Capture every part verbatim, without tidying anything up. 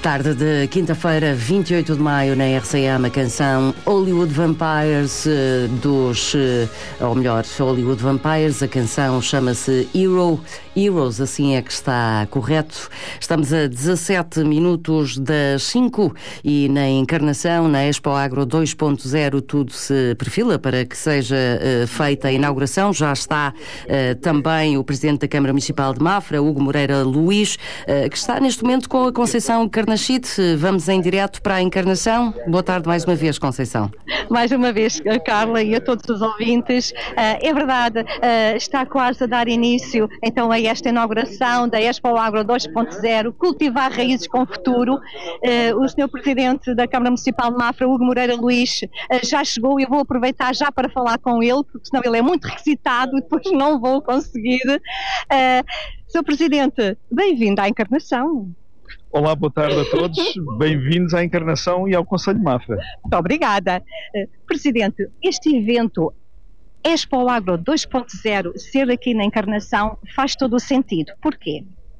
Tarde de quinta-feira, vinte e oito de maio, na R C M, a canção Hollywood Vampires dos... ou melhor, Hollywood Vampires, a canção chama-se Hero, Heroes, assim é que está correto. Estamos a dezassete minutos das cinco e na encarnação, na Expo Agro dois ponto zero, tudo se perfila para que seja uh, feita a inauguração. Já está uh, também o Presidente da Câmara Municipal de Mafra, Hugo Moreira Luís, uh, que está neste momento com a Conceição Carnachide. Vamos em direto para a encarnação. Boa tarde mais uma vez, Conceição. Mais uma vez, Carla, e a todos os ouvintes. Uh, é verdade, uh, está quase a dar início então a esta inauguração da Expo Agro dois ponto zero, cultivar raízes com futuro. Uh, o senhor Presidente da Câmara Municipal de Mafra, Hugo Moreira Luís, uh, já chegou e eu vou aproveitar já para falar com ele, porque senão ele é muito requisitado e depois não vou conseguir. Uh, senhor Presidente, bem-vindo à encarnação. Olá, boa tarde a todos, bem-vindos à encarnação e ao Conselho de Mafra. Muito obrigada. Uh, Presidente, este evento Expo Agro dois ponto zero ser aqui na encarnação faz todo o sentido. Porquê?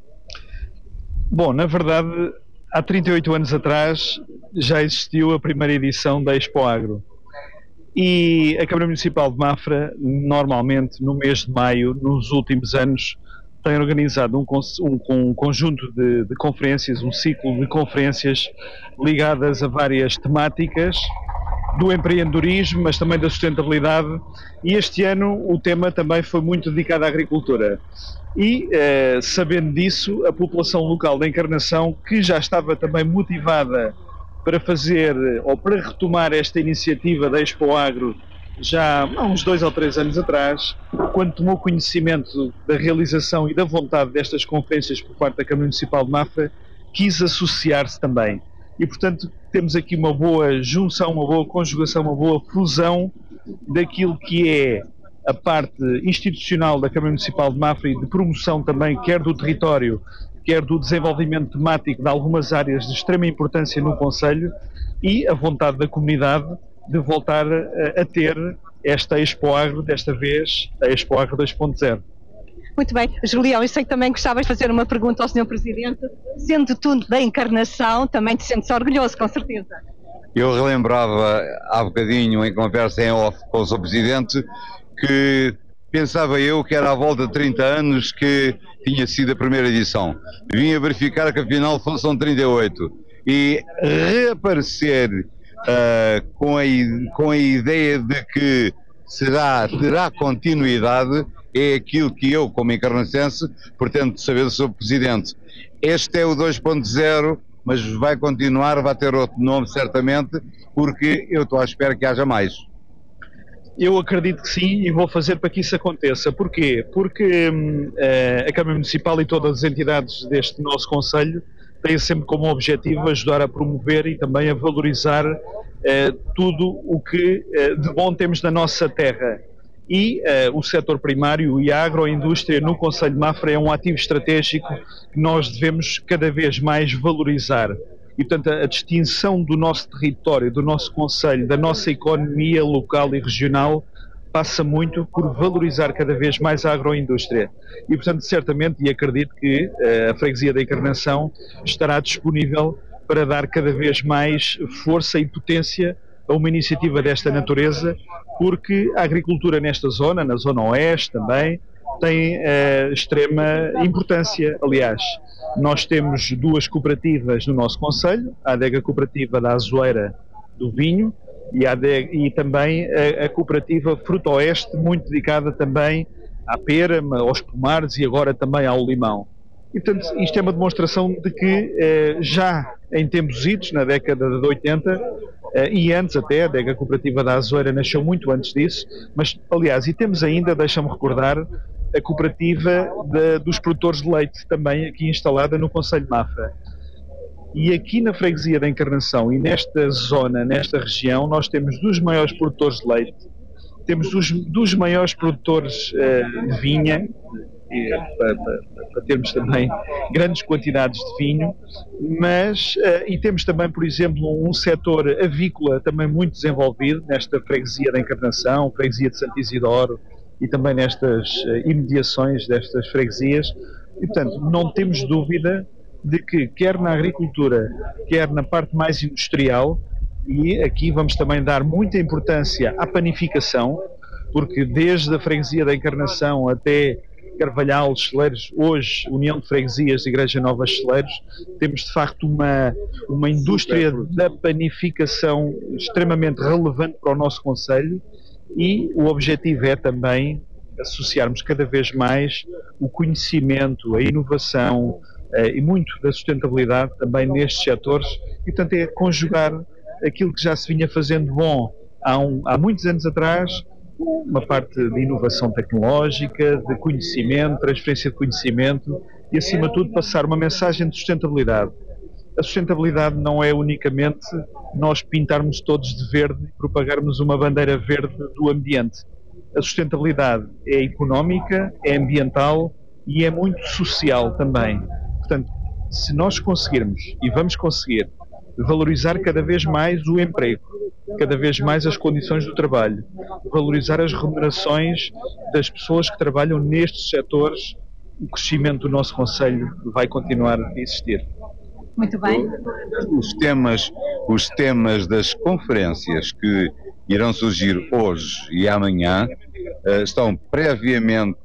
Bom, na verdade, há trinta e oito anos atrás já existiu a primeira edição da Expo Agro. E a Câmara Municipal de Mafra, normalmente no mês de maio, nos últimos anos, tem organizado um, um, um conjunto de, de conferências, um ciclo de conferências ligadas a várias temáticas do empreendedorismo, mas também da sustentabilidade, e este ano o tema também foi muito dedicado à agricultura. E, eh, sabendo disso, a população local da Encarnação, que já estava também motivada para fazer, ou para retomar esta iniciativa da Expo Agro, já há uns dois ou três anos atrás, quando tomou conhecimento da realização e da vontade destas conferências por parte da Câmara Municipal de Mafra, quis associar-se também. E, portanto, temos aqui uma boa junção, uma boa conjugação, uma boa fusão daquilo que é a parte institucional da Câmara Municipal de Mafra e de promoção também, quer do território, quer do desenvolvimento temático de algumas áreas de extrema importância no Concelho, e a vontade da comunidade de voltar a, a ter esta Expo Agro, desta vez a Expo Agro dois ponto zero. Muito bem. Julião, eu sei que também gostavas de fazer uma pergunta ao senhor Presidente. Sendo tu da encarnação, também te sentes orgulhoso, com certeza. Eu relembrava há bocadinho, em conversa em off com o senhor Presidente, que pensava eu que era à volta de trinta anos que tinha sido a primeira edição. Vim a verificar que afinal são trinta e oito. E reaparecer Uh, com, a, com a ideia de que será, terá continuidade, é aquilo que eu, como encarnacense, pretendo saber do senhor Presidente. Este é o dois ponto zero, mas vai continuar, vai ter outro nome certamente, porque eu estou à espera que haja mais. Eu acredito que sim, e vou fazer para que isso aconteça. Porquê? Porque hum, a Câmara Municipal e todas as entidades deste nosso Concelho tem sempre como objetivo ajudar a promover e também a valorizar eh, tudo o que eh, de bom temos na nossa terra. E eh, o setor primário e a agroindústria no Concelho de Mafra é um ativo estratégico que nós devemos cada vez mais valorizar. E, portanto, a, a distinção do nosso território, do nosso Concelho, da nossa economia local e regional, passa muito por valorizar cada vez mais a agroindústria. E, portanto, certamente, e acredito que uh, a Freguesia da Encarnação estará disponível para dar cada vez mais força e potência a uma iniciativa desta natureza, porque a agricultura nesta zona, na zona oeste também, tem uh, extrema importância. Aliás, nós temos duas cooperativas no nosso concelho, a Adega Cooperativa da Azoeira do Vinho, E, a de, e também a, a cooperativa Fruto Oeste, muito dedicada também à pera, aos pomares e agora também ao limão. E, portanto, isto é uma demonstração de que eh, já em tempos idos, na década de oitenta, eh, e antes até, a Adega Cooperativa da Azoeira nasceu muito antes disso, mas, aliás, e temos ainda, deixa-me recordar, a cooperativa de, dos produtores de leite, também aqui instalada no Concelho de Mafra. E aqui na Freguesia da Encarnação e nesta zona, nesta região, nós temos dos maiores produtores de leite, temos dos, dos maiores produtores uh, de vinha, e, para, para, para termos também grandes quantidades de vinho, mas, uh, e temos também, por exemplo, um setor avícola também muito desenvolvido nesta Freguesia da Encarnação, Freguesia de Santo Isidoro e também nestas uh, imediações destas freguesias, e portanto não temos dúvida de que, quer na agricultura, quer na parte mais industrial, e aqui vamos também dar muita importância à panificação, porque desde a freguesia da Encarnação até Carvalhal, Cheleiros, hoje União de Freguesias, Igreja Nova Cheleiros, temos de facto uma, uma indústria da panificação extremamente relevante para o nosso concelho, e o objetivo é também associarmos cada vez mais o conhecimento, a inovação eh, e muito da sustentabilidade também nestes setores, e portanto é conjugar aquilo que já se vinha fazendo bom há, um, há muitos anos atrás, uma parte de inovação tecnológica, de conhecimento, transferência de conhecimento e, acima de tudo, passar uma mensagem de sustentabilidade. A sustentabilidade não é unicamente nós pintarmos todos de verde e propagarmos uma bandeira verde do ambiente. A sustentabilidade é económica, é ambiental e é muito social também. Portanto, se nós conseguirmos, e vamos conseguir, valorizar cada vez mais o emprego, cada vez mais as condições do trabalho, valorizar as remunerações das pessoas que trabalham nestes setores, o crescimento do nosso concelho vai continuar a existir. Muito bem. Os temas, os temas das conferências que irão surgir hoje e amanhã uh, estão previamente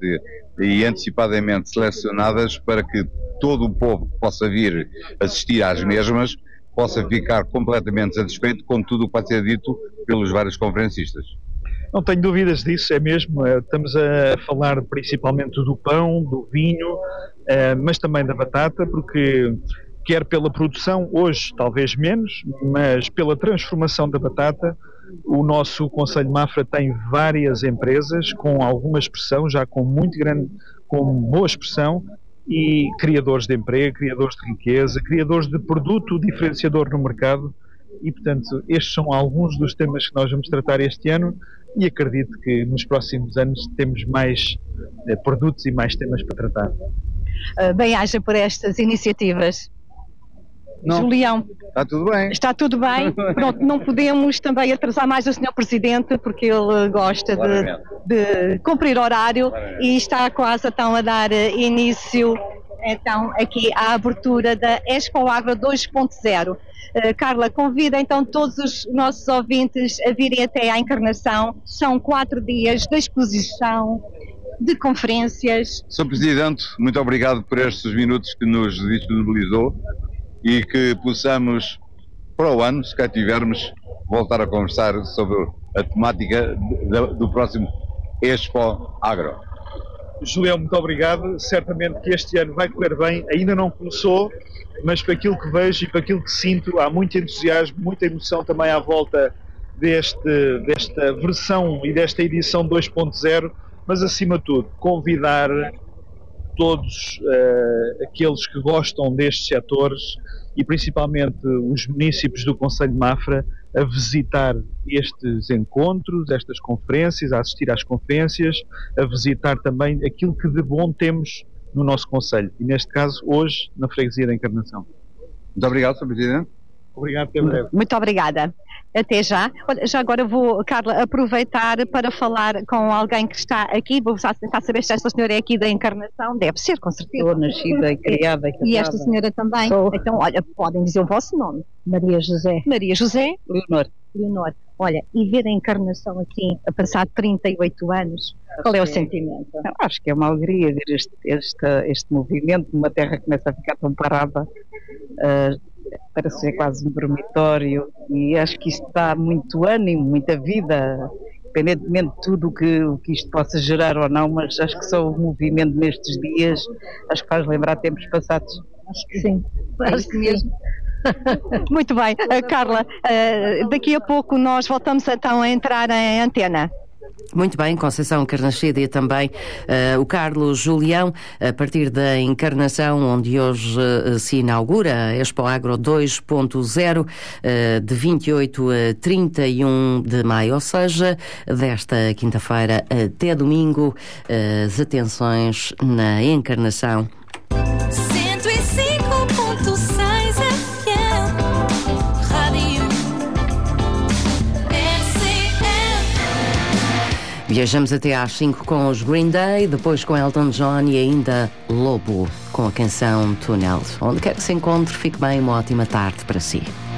e antecipadamente selecionadas para que todo o povo que possa vir assistir às mesmas possa ficar completamente satisfeito com tudo o que vai ser dito pelos vários conferencistas. Não tenho dúvidas disso, é mesmo. Estamos a falar principalmente do pão, do vinho, mas também da batata, porque quer pela produção, hoje talvez menos, mas pela transformação da batata, o nosso Concelho de Mafra tem várias empresas com alguma expressão, já com muito grande, com boa expressão, e criadores de emprego, criadores de riqueza, criadores de produto diferenciador no mercado, e portanto estes são alguns dos temas que nós vamos tratar este ano, e acredito que nos próximos anos temos mais eh, produtos e mais temas para tratar. Uh, bem-aja por estas iniciativas. Não. Julião, Está tudo bem. está tudo bem? Pronto, não podemos também atrasar mais o senhor Presidente, porque ele gosta de, de cumprir horário e está quase então a dar início então, aqui à abertura da Expo Agro dois ponto zero. Uh, Carla, convida então todos os nossos ouvintes a virem até à Encarnação. São quatro dias de exposição, de conferências. senhor Presidente, muito obrigado por estes minutos que nos disponibilizou e que possamos, para o ano, se cá tivermos, voltar a conversar sobre a temática do, do próximo Expo Agro. Julião, muito obrigado. Certamente que este ano vai correr bem. Ainda não começou, mas para aquilo que vejo e para aquilo que sinto, há muito entusiasmo, muita emoção também à volta deste, desta versão e desta edição dois ponto zero, mas acima de tudo, convidar todos uh, aqueles que gostam destes setores e principalmente os munícipes do Concelho de Mafra a visitar estes encontros, estas conferências, a assistir às conferências, a visitar também aquilo que de bom temos no nosso concelho, e neste caso hoje na Freguesia da Encarnação. Muito obrigado, senhor Presidente. Obrigado, até breve. Muito obrigada. Até já. Olha, já agora vou, Carla, aproveitar para falar com alguém que está aqui. Vou tentar saber se esta senhora é aqui da Encarnação. Deve ser, com certeza. Sou nascida e criada e casada. E esta senhora também? Sou. Então, olha, podem dizer o vosso nome. Maria José. Maria José Leonor. Leonor. Olha, e ver a Encarnação aqui, a passar trinta e oito anos, qual é o sentimento? Não, acho que é uma alegria ver este, este, este movimento numa terra que começa a ficar tão parada. Uh, Parece ser quase um dormitório, e acho que isto dá muito ânimo, muita vida, independentemente de tudo o que, o que isto possa gerar ou não, mas acho que só o movimento nestes dias, acho que faz lembrar tempos passados. Acho que sim, acho que mesmo. Muito bem, uh, Carla, uh, daqui a pouco nós voltamos então a entrar em antena. Muito bem, Conceição Carnachide e também uh, o Carlos Julião, a partir da Encarnação, onde hoje uh, se inaugura a Expo Agro dois ponto zero, uh, de vinte e oito a trinta e um de maio, ou seja, desta quinta-feira até domingo, uh, as atenções na Encarnação. cento e cinco ponto seis F M Rádio R C M. Viajamos até às cinco com os Green Day, depois com Elton John e ainda Lobo. com a canção Túnel. Onde quer que se encontre, fique bem, uma ótima tarde para si.